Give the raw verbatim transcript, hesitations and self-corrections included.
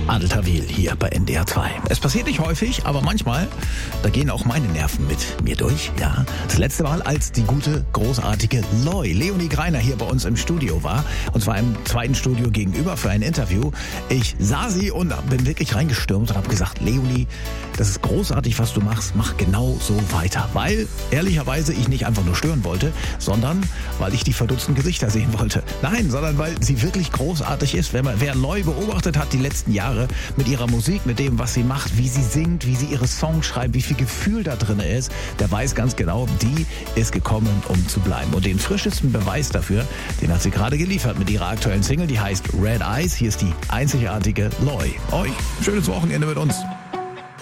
Adel Tawil hier bei N D R zwei. Es passiert nicht häufig, aber manchmal, da gehen auch meine Nerven mit mir durch. Ja, das letzte Mal, als die gute, großartige Loi, Leonie Greiner, hier bei uns im Studio war, und zwar im zweiten Studio gegenüber für ein Interview. Ich sah sie und bin wirklich reingestürmt und habe gesagt, Leonie, das ist großartig, was du machst, mach genau so weiter. Weil, ehrlicherweise, ich nicht einfach nur stören wollte, sondern weil ich die verdutzten Gesichter sehen wollte. Nein, sondern weil sie wirklich großartig ist. Wer, wer Loi beobachtet hat die letzten Jahre mit ihrer Musik, mit dem, was sie macht, wie sie singt, wie sie ihre Songs schreibt, wie viel Gefühl da drin ist, der weiß ganz genau, die ist gekommen, um zu bleiben. Und den frischesten Beweis dafür, den hat sie gerade geliefert mit ihrer aktuellen Single, die heißt Red Eyes. Hier ist die einzigartige Loi. Euch schönes Wochenende mit uns.